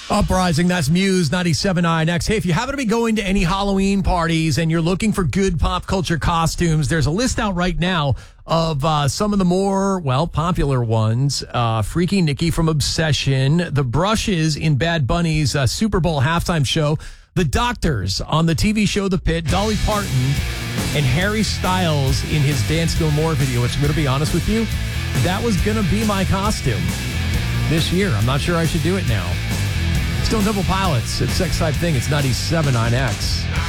Uprising, that's Muse 97.9X. Hey, if you happen to be going to any Halloween parties and you're looking for good pop culture costumes, there's a list out right now of some of the more, popular ones. Freaky Nicky from Obsession, the Brushes in Bad Bunny's Super Bowl halftime show, the Doctors on the TV show The Pit, Dolly Parton, and Harry Styles in his Dance No More video, which I'm going to be honest with you, that was going to be my costume this year. I'm not sure I should do it now. Stone Temple Pilots. It's Sex Type Thing. It's 97.9X.